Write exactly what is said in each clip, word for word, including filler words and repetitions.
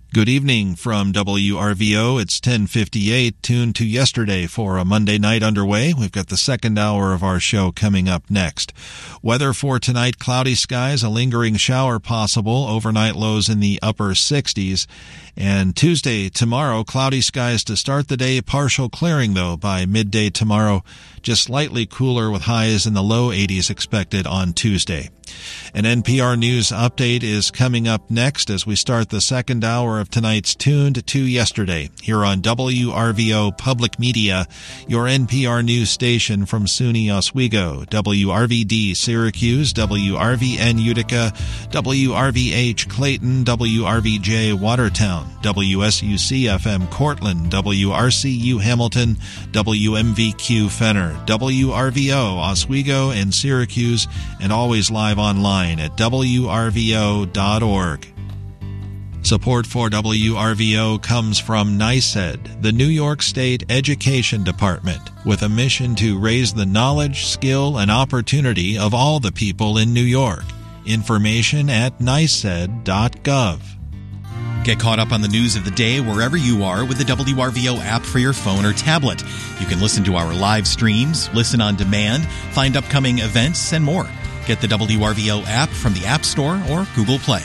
Good evening from W R V O. It's ten fifty-eight, tuned to yesterday for a Monday night underway. We've got the second hour of our show coming up next. Weather for tonight, cloudy skies, a lingering shower possible, overnight lows in the upper sixties. And Tuesday, tomorrow, cloudy skies to start the day, partial clearing though by midday tomorrow, just slightly cooler with highs in the low eighties expected on Tuesday. An N P R News update is coming up next as we start the second hour of tonight's Tuned to Yesterday here on W R V O Public Media, your N P R News station from SUNY Oswego, W R V D Syracuse, W R V N Utica, W R V H Clayton, W R V J Watertown, W S U C F M Cortland, W R C U Hamilton, W M V Q Fenner, W R V O Oswego and Syracuse, and always live online at W R V O dot org. Support for W R V O comes from NYSED, the New York State Education Department, with a mission to raise the knowledge, skill, and opportunity of all the people in New York. Information at N Y S E D dot gov. Get caught up on the news of the day wherever you are with the W R V O app for your phone or tablet. You can listen to our live streams, listen on demand, find upcoming events, and more. Get the W R V O app from the App Store or Google Play.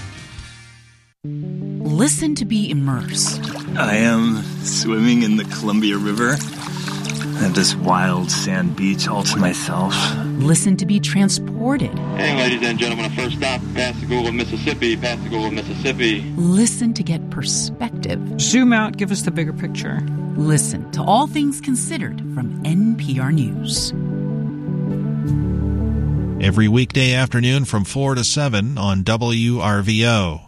Listen to be immersed. I am swimming in the Columbia River. I have this wild sand beach all to myself. Listen to be transported. Hey, ladies and gentlemen, first stop, Pascagoula, Mississippi, Pascagoula, Mississippi. Listen to get perspective. Zoom out, give us the bigger picture. Listen to All Things Considered from N P R News. Every weekday afternoon from four to seven on W R V O.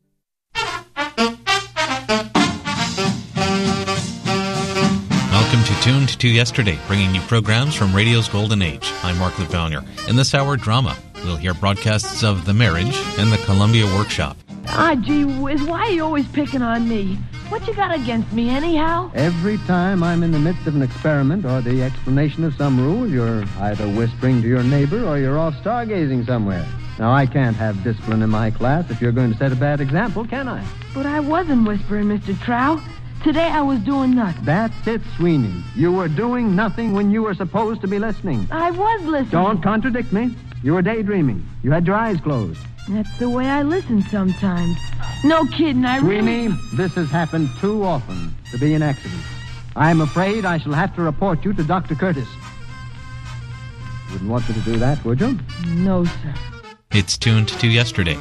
Welcome to Tuned to Yesterday, bringing you programs from radio's golden age. I'm Mark LaValliere. In this hour, drama. We'll hear broadcasts of The Marriage and the Columbia Workshop. Ah, gee whiz, why are you always picking on me? What you got against me, anyhow? Every time I'm in the midst of an experiment or the explanation of some rule, you're either whispering to your neighbor or you're off stargazing somewhere. Now, I can't have discipline in my class if you're going to set a bad example, can I? But I wasn't whispering, Mister Trout. Today I was doing nothing. That's it, Sweeney. You were doing nothing when you were supposed to be listening. I was listening. Don't contradict me. You were daydreaming. You had your eyes closed. That's the way I listen sometimes. No kidding, I Sweeney, really... this has happened too often to be an accident. I'm afraid I shall have to report you to Doctor Curtis. Wouldn't want you to do that, would you? No, sir. It's Tuned to Yesterday.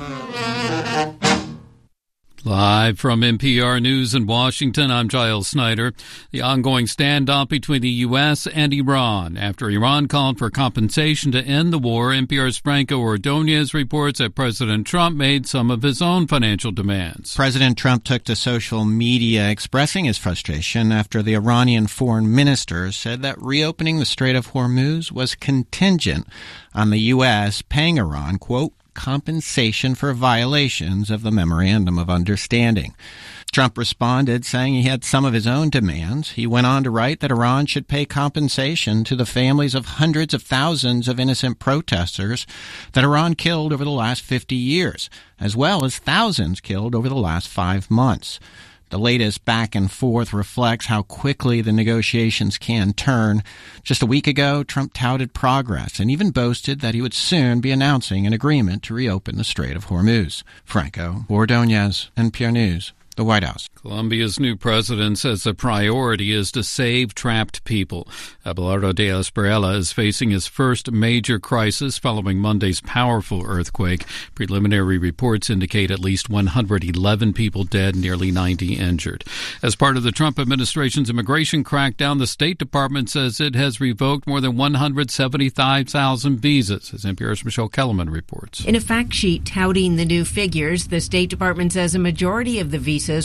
Live from N P R News in Washington, I'm Giles Snyder. The ongoing standoff between the U S and Iran. After Iran called for compensation to end the war, N P R's Franco Ordonez reports that President Trump made some of his own financial demands. President Trump took to social media expressing his frustration after the Iranian foreign minister said that reopening the Strait of Hormuz was contingent on the U S paying Iran, quote, compensation for violations of the Memorandum of Understanding. Trump responded, saying he had some of his own demands. He went on to write that Iran should pay compensation to the families of hundreds of thousands of innocent protesters that Iran killed over the last fifty years, as well as thousands killed over the last five months. The latest back and forth reflects how quickly the negotiations can turn. Just a week ago, Trump touted progress and even boasted that he would soon be announcing an agreement to reopen the Strait of Hormuz. Franco Ordonez, N P R News, the White House. Colombia's new president says the priority is to save trapped people. Abelardo de Espriella is facing his first major crisis following Monday's powerful earthquake. Preliminary reports indicate at least one hundred eleven people dead, nearly ninety injured. As part of the Trump administration's immigration crackdown, the State Department says it has revoked more than one hundred seventy-five thousand visas, as N P R's Michelle Kellerman reports. In a fact sheet touting the new figures, the State Department says a majority of the visas were revoked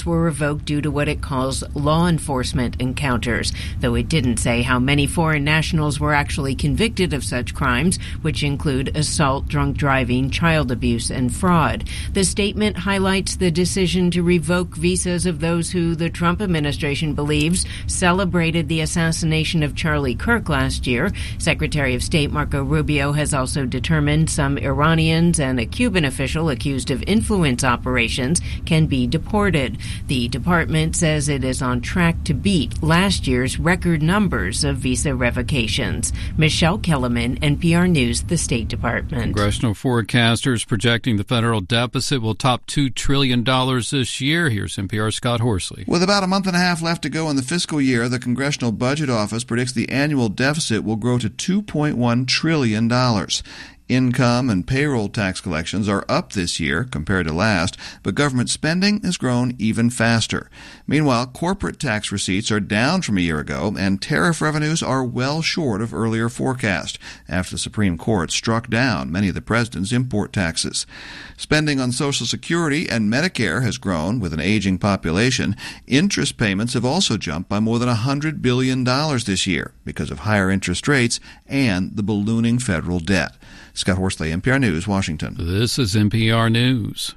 revoked due to what it calls law enforcement encounters, though it didn't say how many foreign nationals were actually convicted of such crimes, which include assault, drunk driving, child abuse, and fraud. The statement highlights the decision to revoke visas of those who the Trump administration believes celebrated the assassination of Charlie Kirk last year. Secretary of State Marco Rubio has also determined some Iranians and a Cuban official accused of influence operations can be deported. The department says it is on track to beat last year's record numbers of visa revocations. Michelle Kellerman, N P R News, the State Department. Congressional forecasters projecting the federal deficit will top two trillion dollars this year. Here's N P R's Scott Horsley. With about a month and a half left to go in the fiscal year, the Congressional Budget Office predicts the annual deficit will grow to two point one trillion dollars. Income and payroll tax collections are up this year compared to last, but government spending has grown even faster. Meanwhile, corporate tax receipts are down from a year ago, and tariff revenues are well short of earlier forecast after the Supreme Court struck down many of the president's import taxes. Spending on Social Security and Medicare has grown with an aging population. Interest payments have also jumped by more than one hundred billion dollars this year because of higher interest rates and the ballooning federal debt. Scott Horsley, N P R News, Washington. This is N P R News.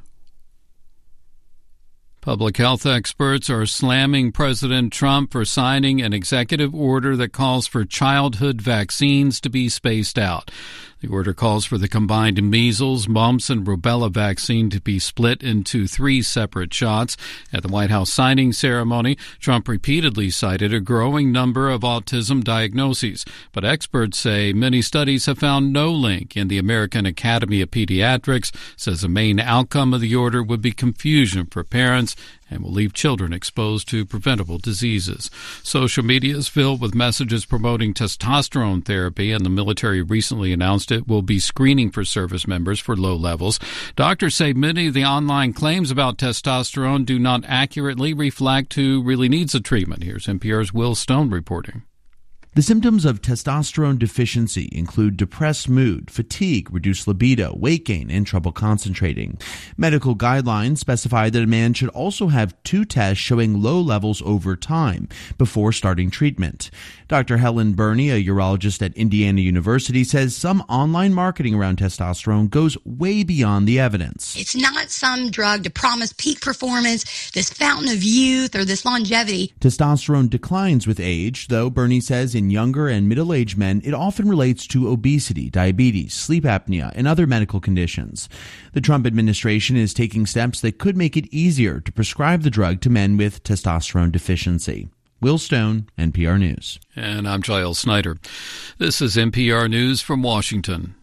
Public health experts are slamming President Trump for signing an executive order that calls for childhood vaccines to be spaced out. The order calls for the combined measles, mumps, and rubella vaccine to be split into three separate shots. At the White House signing ceremony, Trump repeatedly cited a growing number of autism diagnoses, but experts say many studies have found no link, and the American Academy of Pediatrics says the main outcome of the order would be confusion for parents and will leave children exposed to preventable diseases. Social media is filled with messages promoting testosterone therapy, and the military recently announced it will be screening for service members for low levels. Doctors say many of the online claims about testosterone do not accurately reflect who really needs the treatment. Here's N P R's Will Stone reporting. The symptoms of testosterone deficiency include depressed mood, fatigue, reduced libido, weight gain, and trouble concentrating. Medical guidelines specify that a man should also have two tests showing low levels over time before starting treatment. Doctor Helen Burney, a urologist at Indiana University, says some online marketing around testosterone goes way beyond the evidence. It's not some drug to promise peak performance, this fountain of youth, or this longevity. Testosterone declines with age, though Burney says in younger and middle-aged men, it often relates to obesity, diabetes, sleep apnea, and other medical conditions. The Trump administration is taking steps that could make it easier to prescribe the drug to men with testosterone deficiency. Will Stone, N P R News. And I'm Giles Snyder. This is N P R News from Washington.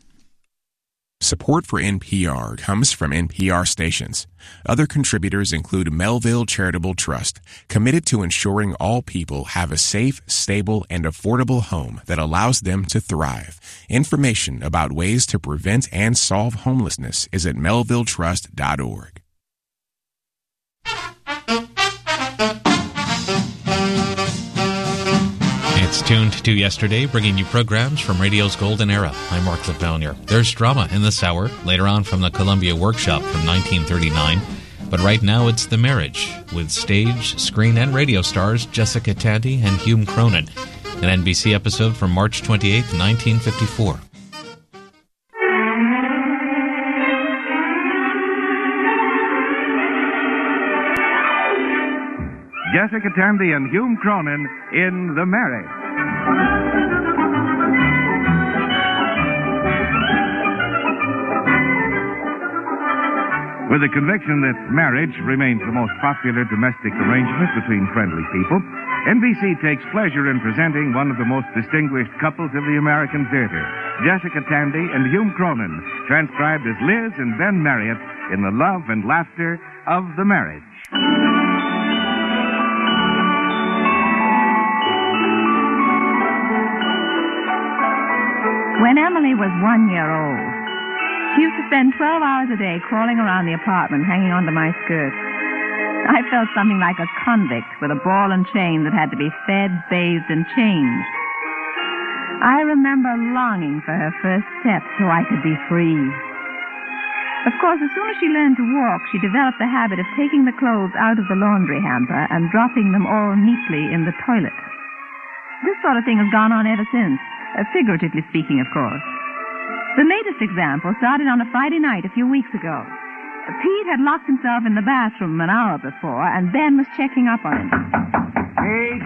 Support for N P R comes from N P R stations. Other contributors include Melville Charitable Trust, committed to ensuring all people have a safe, stable, and affordable home that allows them to thrive. Information about ways to prevent and solve homelessness is at melville trust dot org. It's Tuned to Yesterday, bringing you programs from radio's golden era. I'm Mark LaFaunia. There's drama in this hour, later on from the Columbia Workshop from nineteen thirty-nine. But right now it's The Marriage, with stage, screen, and radio stars Jessica Tandy and Hume Cronin. An N B C episode from March twenty-eighth, nineteen fifty-four. Jessica Tandy and Hume Cronin in The Marriage. With the conviction that marriage remains the most popular domestic arrangement between friendly people, N B C takes pleasure in presenting one of the most distinguished couples of the American theater, Jessica Tandy and Hume Cronin, transcribed as Liz and Ben Marriott in the love and laughter of The Marriage. When Emily was one year old, she used to spend twelve hours a day crawling around the apartment hanging onto my skirt. I felt something like a convict with a ball and chain that had to be fed, bathed, and changed. I remember longing for her first step so I could be free. Of course, as soon as she learned to walk, she developed the habit of taking the clothes out of the laundry hamper and dropping them all neatly in the toilet. This sort of thing has gone on ever since, uh, figuratively speaking, of course. The latest example started on a Friday night a few weeks ago. Pete had locked himself in the bathroom an hour before, and Ben was checking up on him. Pete?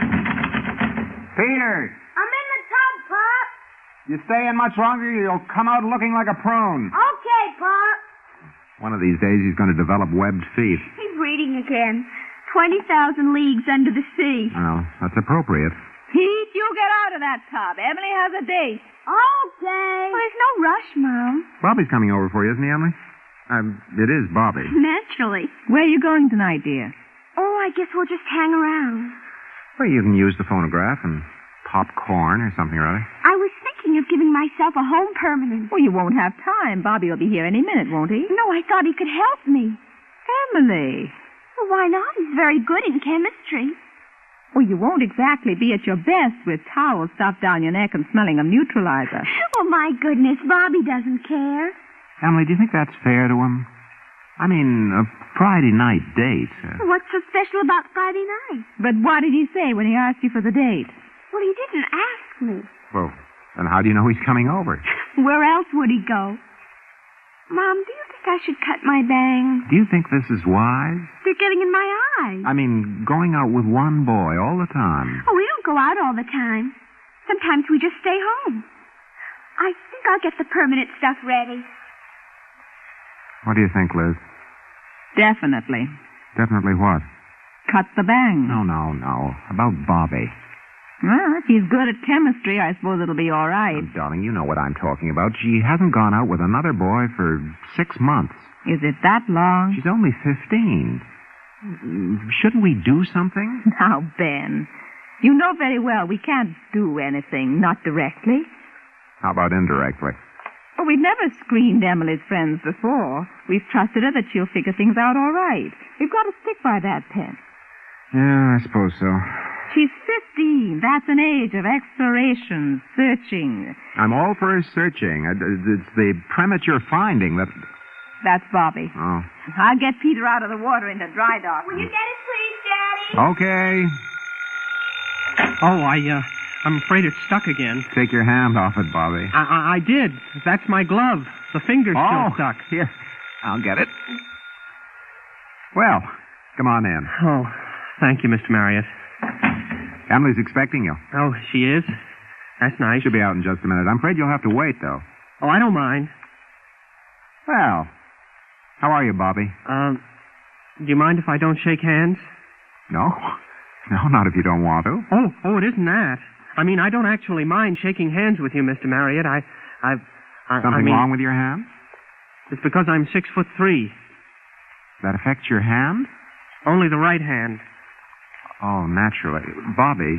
Peter! I'm in the tub, Pop. You stay in much longer, you'll come out looking like a prune. Okay, Pop. One of these days he's going to develop webbed feet. He's reading again. twenty thousand leagues under the sea. Well, that's appropriate. Pete, you get out of that tub. Emily has a date. Okay. Well, there's no rush, Mom. Bobby's coming over for you, isn't he, Emily? Um, it is Bobby. Naturally. Where are you going tonight, dear? Oh, I guess we'll just hang around. Well, you can use the phonograph and pop corn or something or other. I was thinking of giving myself a home permanent. Well, you won't have time. Bobby will be here any minute, won't he? No, I thought he could help me. Emily. Well, why not? He's very good in chemistry. Well, you won't exactly be at your best with towels stuffed down your neck and smelling of neutralizer. Oh, my goodness, Bobby doesn't care. Emily, do you think that's fair to him? I mean, a Friday night date. Uh... What's so special about Friday night? But what did he say when he asked you for the date? Well, he didn't ask me. Well, then how do you know he's coming over? Where else would he go? Mom, do you think I should cut my bangs? Do you think this is wise? They're getting in my eyes. I mean, going out with one boy all the time. Oh, we don't go out all the time. Sometimes we just stay home. I think I'll get the permanent stuff ready. What do you think, Liz? Definitely. Definitely what? Cut the bangs. No, no, no. About Bobby. Well, if he's good at chemistry, I suppose it'll be all right. Oh, darling, you know what I'm talking about. She hasn't gone out with another boy for six months. Is it that long? She's only fifteen. Shouldn't we do something? Now, Ben, you know very well we can't do anything, not directly. How about indirectly? Well, we've never screened Emily's friends before. We've trusted her that she'll figure things out all right. We've got to stick by that, Pen. Yeah, I suppose so. She's fifteen. That's an age of exploration, searching. I'm all for searching. It's the premature finding that... That's Bobby. Oh. I'll get Peter out of the water into dry dock. Will you get it, please, Daddy? Okay. Oh, I, uh, I'm afraid it's stuck again. Take your hand off it, Bobby. I, I, I did. That's my glove. The finger's oh, still stuck. Here, I'll get it. Well, come on in. Oh, thank you, Mister Marriott. Emily's expecting you. Oh, she is? That's nice. She'll be out in just a minute. I'm afraid you'll have to wait, though. Oh, I don't mind. Well, how are you, Bobby? Um, do you mind if I don't shake hands? No. No, not if you don't want to. Oh, oh, it isn't that. I mean, I don't actually mind shaking hands with you, Mister Marriott. I, I, I Something I mean, wrong with your hand? It's because I'm six foot three. That affects your hand? Only the right hand. Oh, naturally. Bobby,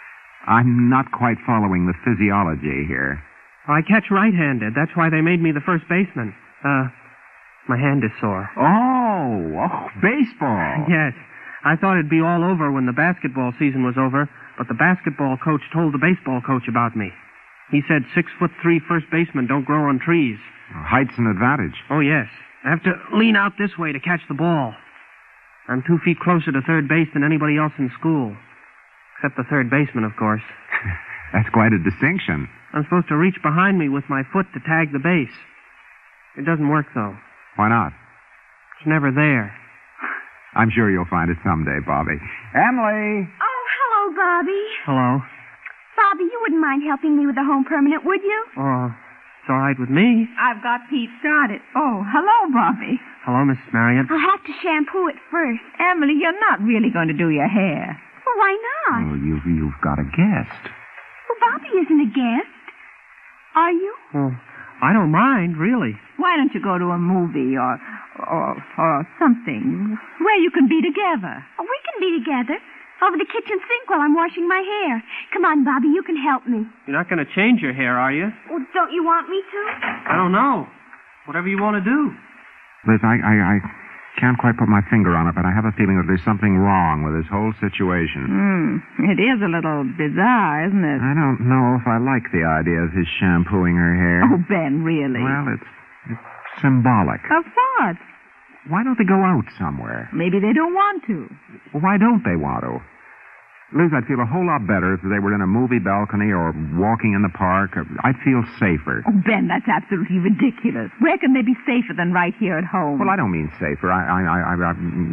I'm not quite following the physiology here. I catch right-handed. That's why they made me the first baseman. Uh, my hand is sore. Oh, oh, baseball. Yes. I thought it'd be all over when the basketball season was over, but the basketball coach told the baseball coach about me. He said six foot three first basemen don't grow on trees. Well, height's an advantage. Oh, yes. I have to lean out this way to catch the ball. I'm two feet closer to third base than anybody else in school. Except the third baseman, of course. That's quite a distinction. I'm supposed to reach behind me with my foot to tag the base. It doesn't work, though. Why not? It's never there. I'm sure you'll find it someday, Bobby. Emily! Oh, hello, Bobby. Hello. Bobby, you wouldn't mind helping me with the home permanent, would you? Oh, it's all right with me. I've got Pete started. Oh, hello, Bobby. Hello, Missus Marriott. I'll have to shampoo it first. Emily, you're not really going to do your hair. Well, why not? Oh, you've, you've got a guest. Well, Bobby isn't a guest. Are you? Well, I don't mind, really. Why don't you go to a movie or, or, or something where you can be together? Oh, we can be together. Over the kitchen sink while I'm washing my hair. Come on, Bobby, you can help me. You're not going to change your hair, are you? Well, don't you want me to? I don't know. Whatever you want to do. Liz, I, I, I can't quite put my finger on it, but I have a feeling that there's something wrong with this whole situation. Hmm. It is a little bizarre, isn't it? I don't know if I like the idea of his shampooing her hair. Oh, Ben, really? Well, it's, it's symbolic. Of what? Why don't they go out somewhere? Maybe they don't want to. Well, why don't they want to? Liz, I'd feel a whole lot better if they were in a movie balcony or walking in the park. I'd feel safer. Oh, Ben, that's absolutely ridiculous. Where can they be safer than right here at home? Well, I don't mean safer. I, I, I, I, I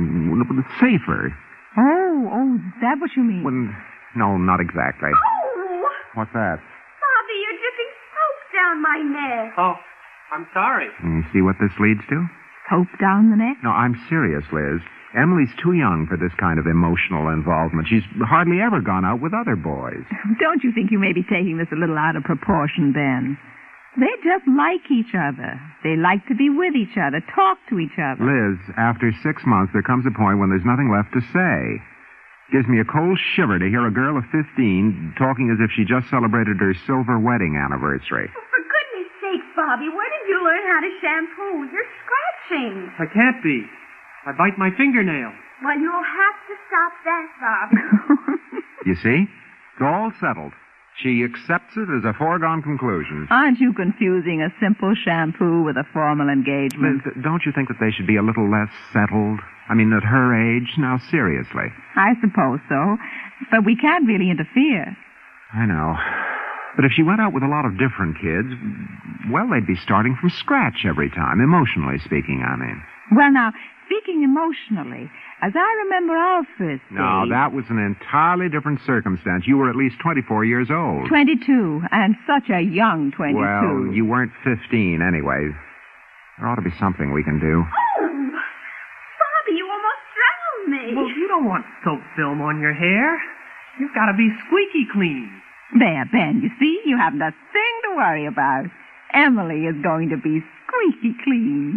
safer. Oh, oh, is that what you mean? Well, no, not exactly. Oh! What's that? Bobby, you're dripping soap down my neck. Oh, I'm sorry. You see what this leads to? Soap down the neck? No, I'm serious, Liz. Emily's too young for this kind of emotional involvement. She's hardly ever gone out with other boys. Don't you think you may be taking this a little out of proportion, Ben? They just like each other. They like to be with each other, talk to each other. Liz, after six months, there comes a point when there's nothing left to say. Gives me a cold shiver to hear a girl of fifteen talking as if she just celebrated her silver wedding anniversary. Oh, for goodness sakes, Bobby, where did you learn how to shampoo? You're scratching. I can't be. I bite my fingernail. Well, you'll have to stop that, Bobby. You see? It's all settled. She accepts it as a foregone conclusion. Aren't you confusing a simple shampoo with a formal engagement? Liz, don't you think that they should be a little less settled? I mean, at her age, now seriously. I suppose so. But we can't really interfere. I know. But if she went out with a lot of different kids, well, they'd be starting from scratch every time, emotionally speaking, I mean. Well, now, speaking emotionally, as I remember our first date... No, that was an entirely different circumstance. You were at least twenty-four years old. twenty-two, and such a young twenty-two. Well, you weren't fifteen anyway. There ought to be something we can do. Oh, Bobby, you almost drowned me. Well, you don't want soap film on your hair. You've got to be squeaky clean. There, Ben, you see, you haven't a thing to worry about. Emily is going to be squeaky clean.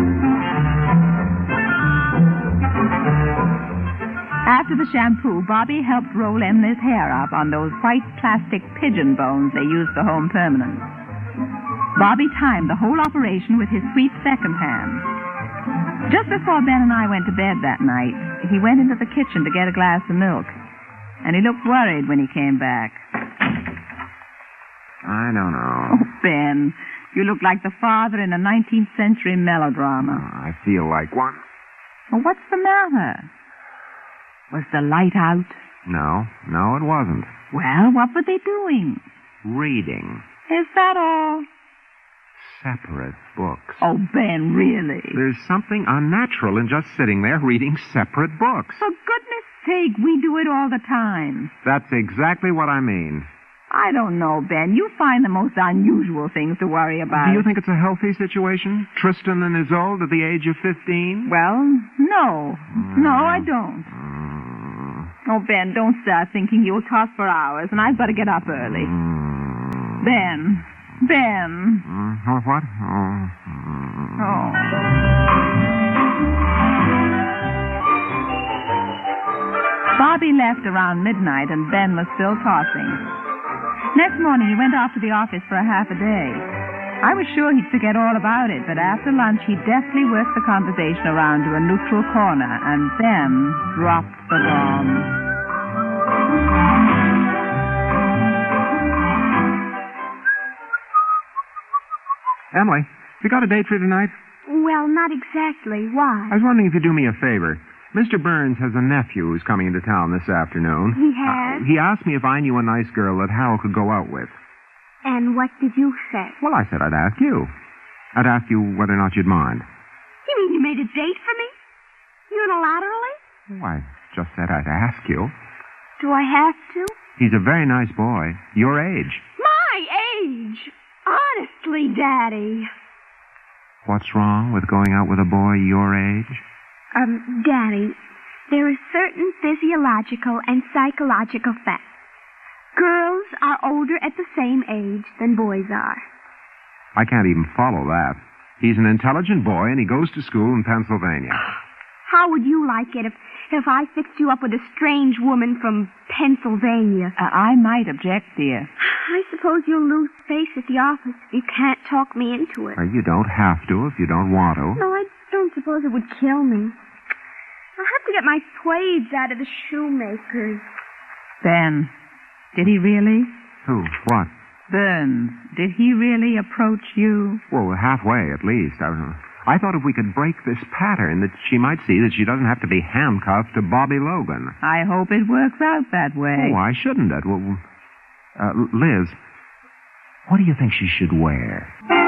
After the shampoo, Bobby helped roll Emily's hair up on those white plastic pigeon bones they use for home permanents. Bobby timed the whole operation with his sweet second hand. Just before Ben and I went to bed that night, he went into the kitchen to get a glass of milk, and he looked worried when he came back. I don't know. Oh, Ben, you look like the father in a nineteenth century melodrama. Oh, I feel like one. Well, what's the matter? Was the light out? No, no, it wasn't. Well, what were they doing? Reading. Is that all? Separate books. Oh, Ben, really? There's something unnatural in just sitting there reading separate books. For goodness sake, we do it all the time. That's exactly what I mean. I don't know, Ben. You find the most unusual things to worry about. Do you think it's a healthy situation? Tristan and Isolde at the age of fifteen? Well, no. Mm. No, I don't. Mm. Oh, Ben, don't start thinking. You'll talk for hours, and I've got to get up early. Mm. Ben. Ben. Mm. What? Oh. Oh. Bobby left around midnight, and Ben was still tossing. Next morning, he went off to the office for a half a day. I was sure he'd forget all about it, but after lunch, he deftly worked the conversation around to a neutral corner and then dropped the bomb. Emily, have you got a date for tonight? Well, not exactly. Why? I was wondering if you'd do me a favor. Mister Burns has a nephew who's coming into town this afternoon. He has? Uh, he asked me if I knew a nice girl that Harold could go out with. And what did you say? Well, I said I'd ask you. I'd ask you whether or not you'd mind. You mean you made a date for me? Unilaterally? Oh, I just said I'd ask you. Do I have to? He's a very nice boy. Your age. My age? Honestly, Daddy. What's wrong with going out with a boy your age? Um, Daddy, there are certain physiological and psychological facts. Girls are older at the same age than boys are. I can't even follow that. He's an intelligent boy, and he goes to school in Pennsylvania. How would you like it if, if I fixed you up with a strange woman from Pennsylvania? Uh, I might object, dear. I suppose you'll lose face at the office if you can't talk me into it. Uh, you don't have to if you don't want to. No, I don't suppose it would kill me. I'll have to get my suedes out of the shoemaker's. Ben, did he really? Who? What? Burns, did he really approach you? Well, halfway at least. I, I thought if we could break this pattern that she might see that she doesn't have to be handcuffed to Bobby Logan. I hope it works out that way. Oh, why shouldn't it? Well, uh, Liz, what do you think she should wear?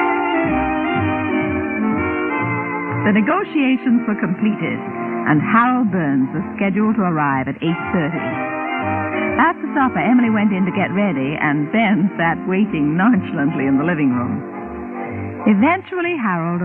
The negotiations were completed, and Harold Burns was scheduled to arrive at eight thirty. After supper, Emily went in to get ready, and Ben sat waiting nonchalantly in the living room. Eventually, Harold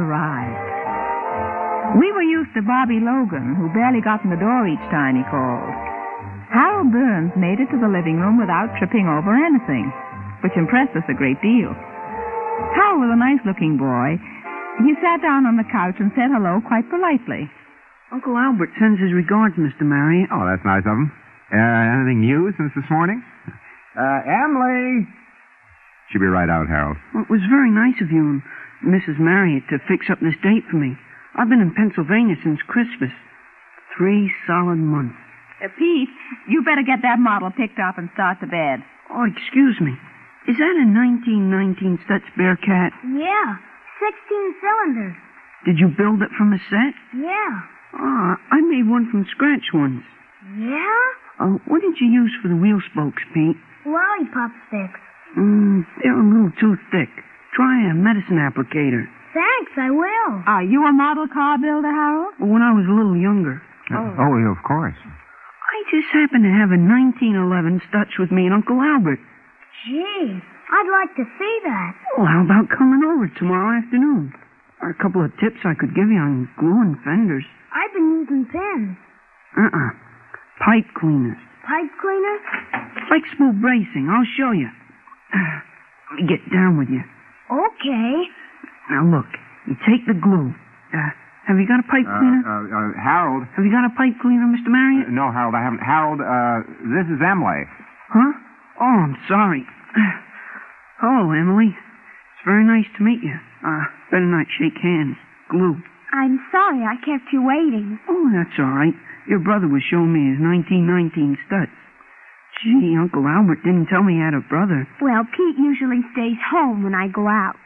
arrived. We were used to Bobby Logan, who barely got in the door each time he called. Harold Burns made it to the living room without tripping over anything, which impressed us a great deal. Harold was a nice-looking boy. He sat down on the couch and said hello quite politely. Uncle Albert sends his regards, Mister Marriott. Oh, that's nice of him. Uh, anything new since this morning? Uh, Emily! She'll be right out, Harold. Well, it was very nice of you and Missus Marriott to fix up this date for me. I've been in Pennsylvania since Christmas. Three solid months. Uh, Pete, you better get that model picked up and start to bed. Oh, excuse me. Is that a nineteen nineteen Stutz Bearcat? Yeah, sixteen cylinders. Did you build it from a set? Yeah. Ah, I made one from scratch once. Yeah? Uh, what did you use for the wheel spokes, Pete? Lollipop sticks. Mm, they're a little too thick. Try a medicine applicator. Thanks, I will. Are you a model car builder, Harold? Well, when I was a little younger. Oh, oh yeah, of course. I just happened to have a nineteen eleven Stutz with me and Uncle Albert. Gee, I'd like to see that. Well, how about coming over tomorrow afternoon? There are a couple of tips I could give you on gluing fenders. I've been using pens. Uh-uh. Pipe cleaners. Pipe cleaners? Like smooth bracing. I'll show you. Let me get down with you. Okay. Now, look. You take the glue. Uh, have you got a pipe cleaner? Uh, uh, uh, Harold. Have you got a pipe cleaner, Mister Marriott? Uh, no, Harold, I haven't. Harold, uh, this is Emily. Huh? Oh, I'm sorry. Hello, Emily. It's very nice to meet you. Uh, better not shake hands. Glue. I'm sorry I kept you waiting. Oh, that's all right. Your brother was showing me his nineteen nineteen Stutz. Gee, Uncle Albert didn't tell me he had a brother. Well, Pete usually stays home when I go out.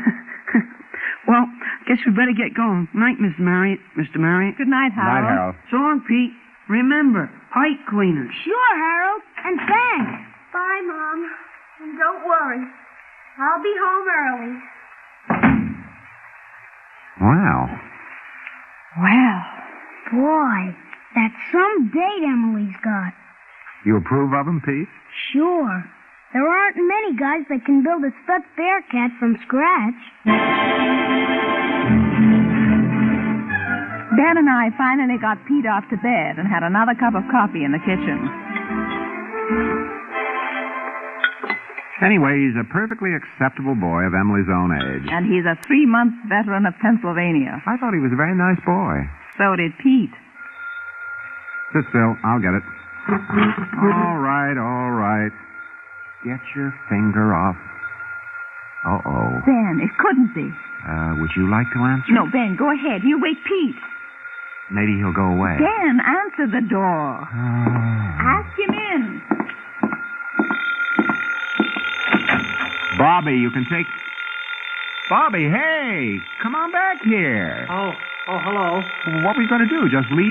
Well, guess we better get going. Night, Miss Marriott. Mister Marriott. Good night, Harold. Night, Harold. So long, Pete. Remember, pipe cleaners. Sure, Harold. And thanks. Bye, Mom. And don't worry. I'll be home early. Wow. Well. Boy, that's some date Emily's got. You approve of him, Pete? Sure. There aren't many guys that can build a Stutz Bearcat from scratch. Ben and I finally got Pete off to bed and had another cup of coffee in the kitchen. Anyway, he's a perfectly acceptable boy of Emily's own age. And he's a three-month veteran of Pennsylvania. I thought he was a very nice boy. So did Pete. Sit still. I'll get it. All right, all right. Get your finger off. Uh-oh. Ben, it couldn't be. Uh, would you like to answer? No, Ben, go ahead. You wake Pete. Maybe he'll go away. Ben, answer the door. Oh. Ask him in. Bobby, you can take... Bobby, hey! Come on back here. Oh, oh, hello. What are we going to do? Just leave?